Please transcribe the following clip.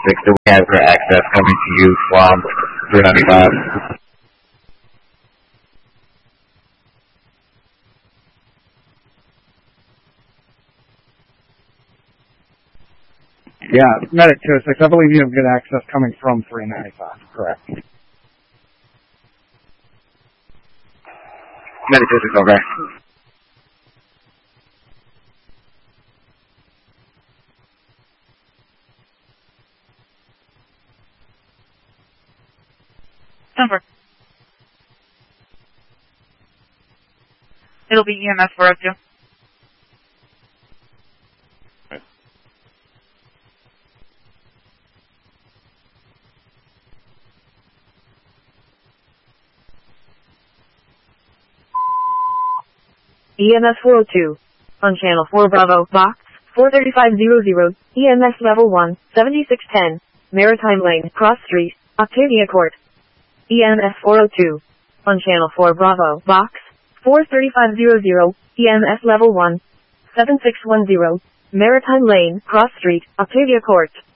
6, do we have for access coming to you from 395? Yeah, Medic 206, I believe you have good access coming from 395, correct. Medic 206, okay. Number. It'll be EMS 402. EMS 402. On channel 4 Bravo, box 43500, EMS level 1, 7610, Maritime Lane, Cross Street, Octavia Court. EMS 402. On channel 4 Bravo, box 43500, EMS level 1, 7610, Maritime Lane, Cross Street, Octavia Court.